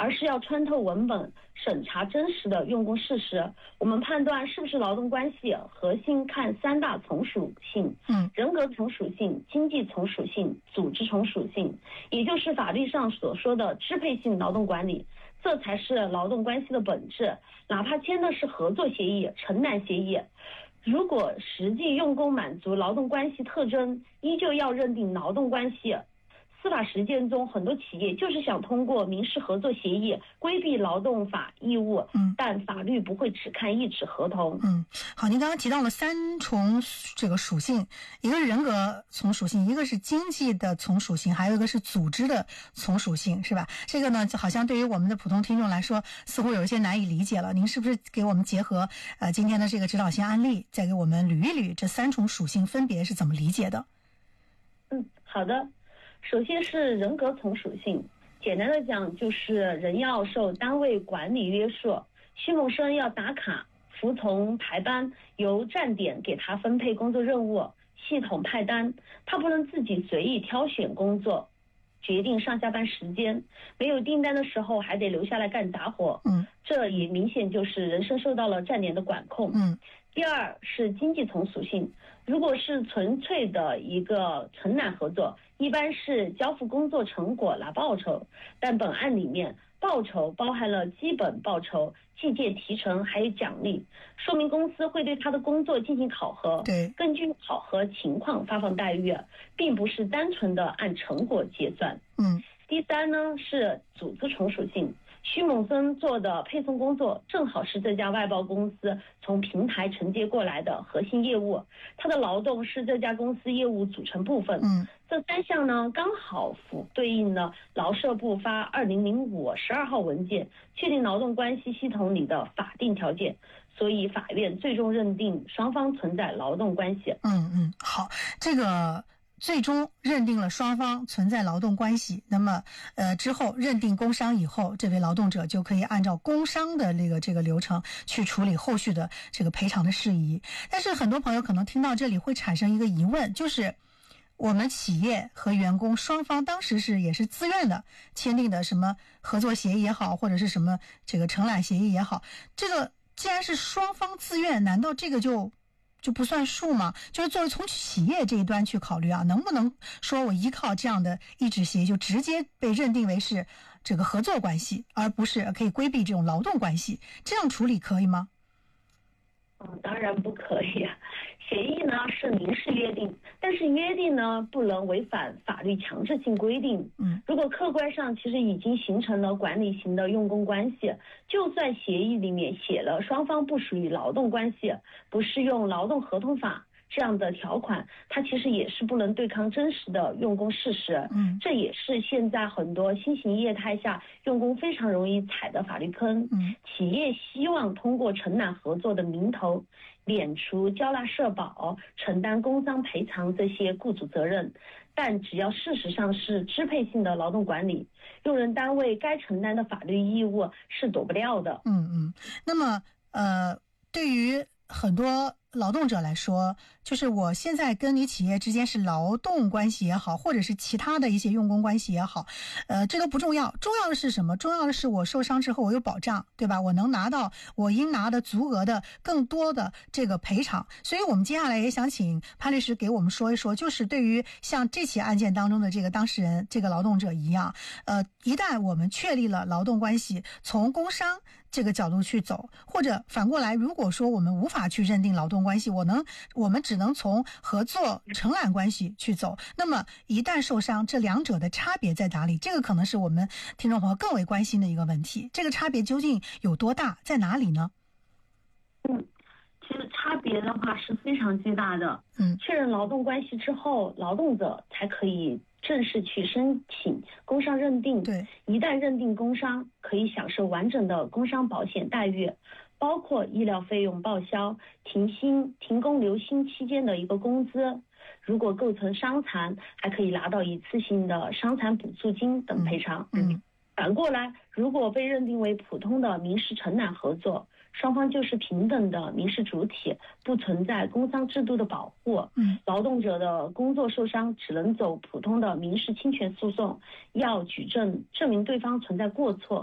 而是要穿透文本，审查真实的用工事实。我们判断是不是劳动关系，核心看3大从属性：人格从属性、经济从属性、组织从属性，也就是法律上所说的支配性劳动管理。这才是劳动关系的本质。哪怕签的是合作协议、承揽协议，如果实际用工满足劳动关系特征，依旧要认定劳动关系。司法实践中，很多企业就是想通过民事合作协议规避劳动法义务，但法律不会只看一纸合同。 好，您刚刚提到了3重这个属性，一个是人格从属性，一个是经济的从属性，还有一个是组织的从属性，是吧？这个呢，好像对于我们的普通听众来说，似乎有一些难以理解了。您是不是给我们结合今天的这个指导性案例，再给我们捋一捋这3重属性分别是怎么理解的？ 好的。首先是人格从属性，简单的讲就是人要受单位管理约束，徐某生要打卡、服从排班，由站点给他分配工作任务，系统派单，他不能自己随意挑选工作，决定上下班时间，没有订单的时候还得留下来干杂活。这也明显就是人身受到了站点的管控。第二是经济从属性，如果是纯粹的一个承揽合作，一般是交付工作成果拿报酬，但本案里面报酬包含了基本报酬、计件提成还有奖励，说明公司会对他的工作进行考核，根据考核情况发放待遇，并不是单纯的按成果结算。第三呢是组织从属性，徐某森做的配送工作正好是这家外包公司从平台承接过来的核心业务，他的劳动是这家公司业务组成部分。这3项呢刚好对应了劳社部发2005 12号文件确定劳动关系系统里的法定条件，所以法院最终认定双方存在劳动关系。 好，这个最终认定了双方存在劳动关系，那么之后认定工伤以后，这位劳动者就可以按照工伤的这个流程去处理后续的这个赔偿的事宜。但是很多朋友可能听到这里会产生一个疑问，就是我们企业和员工双方当时也是自愿的签订的什么合作协议也好，或者是什么这个承揽协议也好，这个既然是双方自愿，难道这个就不算数吗？就是作为从企业这一端去考虑啊，能不能说我依靠这样的一纸协议就直接被认定为是这个合作关系，而不是可以规避这种劳动关系，这样处理可以吗？ 当然不可以。协议呢是民事约定，但是约定呢不能违反法律强制性规定。如果客观上其实已经形成了管理型的用工关系，就算协议里面写了双方不属于劳动关系，不适用劳动合同法这样的条款，它其实也是不能对抗真实的用工事实。这也是现在很多新型业态下用工非常容易踩的法律坑。企业希望通过承揽合作的名头免除交纳社保、承担工伤赔偿这些雇主责任，但只要事实上是支配性的劳动管理，用人单位该承担的法律义务是躲不掉的。 那么对于很多劳动者来说，就是我现在跟你企业之间是劳动关系也好，或者是其他的一些用工关系也好，这都不重要，重要的是什么？重要的是我受伤之后我有保障，对吧？我能拿到我应拿的足额的更多的这个赔偿。所以我们接下来也想请潘律师给我们说一说，就是对于像这起案件当中的这个当事人这个劳动者一样，一旦我们确立了劳动关系，从工伤这个角度去走，或者反过来，如果说我们无法去认定劳动关系，我们只能从合作承揽关系去走，那么一旦受伤，这两者的差别在哪里？这个可能是我们听众朋友更为关心的一个问题，这个差别究竟有多大，在哪里呢？ 其实差别的话是非常巨大的。确认劳动关系之后，劳动者才可以正式去申请工伤认定。一旦认定工伤，可以享受完整的工伤保险待遇，包括医疗费用报销、停薪、停工留薪期间的一个工资，如果构成伤残，还可以拿到一次性的伤残补助金等赔偿。反过来，如果被认定为普通的民事承揽合作，双方就是平等的民事主体，不存在工伤制度的保护。劳动者的工作受伤只能走普通的民事侵权诉讼，要举证证明对方存在过错。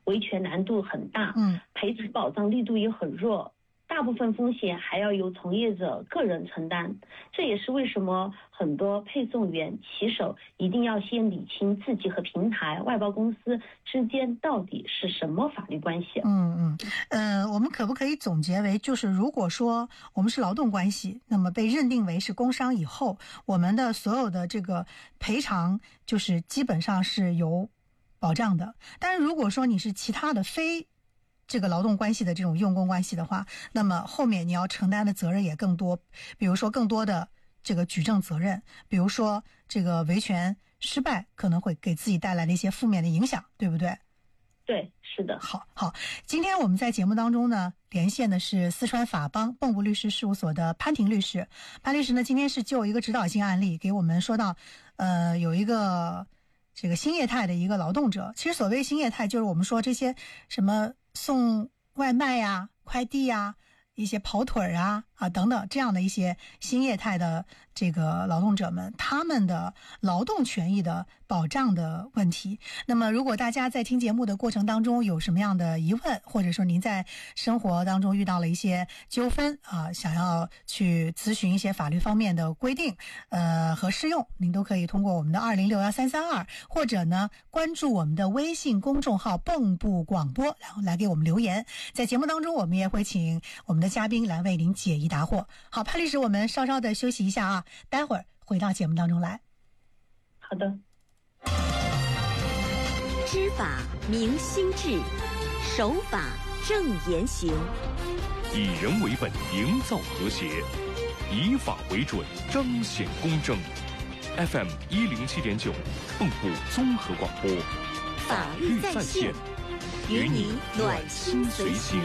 维权难度很大，赔偿保障力度也很弱。大部分风险还要由从业者个人承担，这也是为什么很多配送员骑手一定要先理清自己和平台外包公司之间到底是什么法律关系。 我们可不可以总结为，就是如果说我们是劳动关系，那么被认定为是工伤以后，我们的所有的这个赔偿就是基本上是有保障的。但是如果说你是其他的非这个劳动关系的这种用工关系的话，那么后面你要承担的责任也更多，比如说更多的这个举证责任，比如说这个维权失败可能会给自己带来的一些负面的影响，对不对？ 对，是的。 好，今天我们在节目当中呢，连线的是四川法邦蚌埠律师事务所的潘婷律师。潘律师呢，今天是就一个指导性案例给我们说到，有一个这个新业态的一个劳动者。其实所谓新业态，就是我们说这些什么送外卖呀、快递呀、一些跑腿啊等等这样的一些新业态的这个劳动者们，他们的劳动权益的保障的问题。那么如果大家在听节目的过程当中有什么样的疑问，或者说您在生活当中遇到了一些纠纷想要去咨询一些法律方面的规定和适用，您都可以通过我们的2061332，或者呢关注我们的微信公众号蚌埠广播，然后来给我们留言。在节目当中我们也会请我们的嘉宾来为您解疑答惑。好，潘律师，我们稍稍的休息一下待会儿回到节目当中来。 好的。 知法明心智，守法正言行， 以人为本，营造和谐，以法为准，彰显公正。FM 107.9，蚌埠综合广播， 法律在线，与你暖心随行。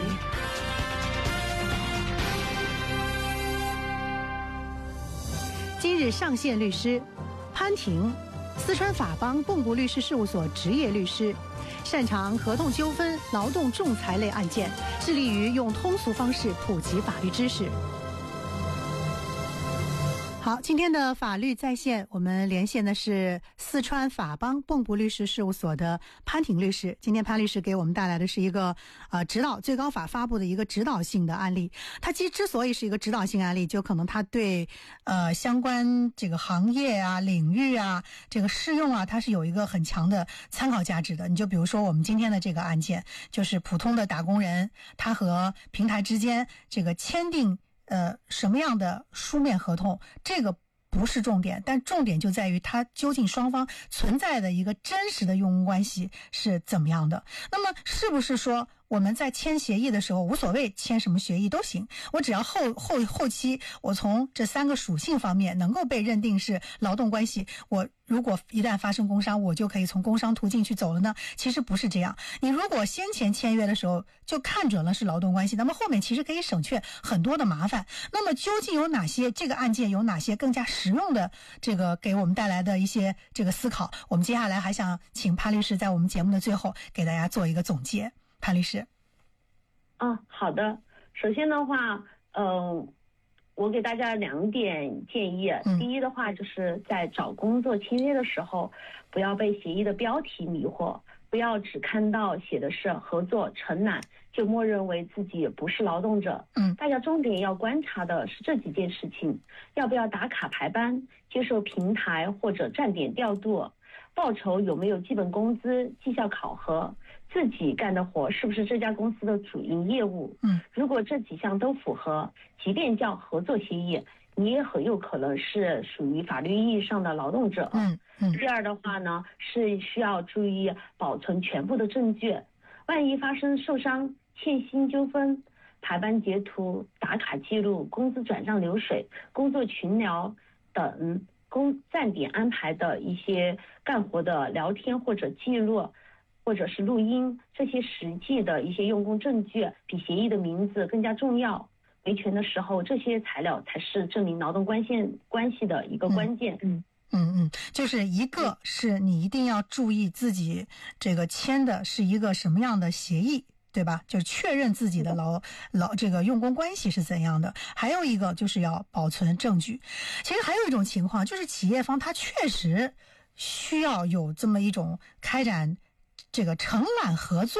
今日上线律师潘婷，四川法邦蚌埠律师事务所执业律师，擅长合同纠纷、劳动仲裁类案件，致力于用通俗方式普及法律知识。好，今天的法律在线，我们连线的是四川法邦蚌埠律师事务所的潘婷律师。今天潘律师给我们带来的是一个指导最高法发布的一个指导性的案例。它之所以是一个指导性案例，就可能它对相关这个行业领域这个适用它是有一个很强的参考价值的。你就比如说我们今天的这个案件，就是普通的打工人，他和平台之间这个签订什么样的书面合同，这个不是重点，但重点就在于它究竟双方存在的一个真实的用工关系是怎么样的。那么是不是说我们在签协议的时候无所谓签什么协议都行，我只要后期我从这3个属性方面能够被认定是劳动关系，我如果一旦发生工伤，我就可以从工伤途径去走了呢？其实不是这样。你如果先前签约的时候就看准了是劳动关系，那么后面其实可以省却很多的麻烦。那么究竟有哪些这个案件有哪些更加实用的这个给我们带来的一些这个思考，我们接下来还想请潘律师在我们节目的最后给大家做一个总结。潘律师。 好的。首先的话我给大家2点建议。第一的话，就是在找工作签约的时候，不要被协议的标题迷惑，不要只看到写的是合作承揽就默认为自己不是劳动者。大家重点要观察的是这几件事情：要不要打卡排班，接受平台或者站点调度，报酬有没有基本工资、绩效考核，自己干的活是不是这家公司的主营业务。如果这几项都符合，即便叫合作协议，你也很有可能是属于法律意义上的劳动者。第二的话呢，是需要注意保存全部的证据，万一发生受伤、欠薪纠纷、排班截图、打卡记录、工资转账流水、工作群聊等站点安排的一些干活的聊天或者记录或者是录音，这些实际的一些用工证据比协议的名字更加重要。维权的时候，这些材料才是证明劳动关系的一个关键。 就是一个是你一定要注意自己这个签的是一个什么样的协议，对吧？就确认自己的这个用工关系是怎样的。还有一个就是要保存证据。其实还有一种情况，就是企业方他确实需要有这么一种开展这个承揽合作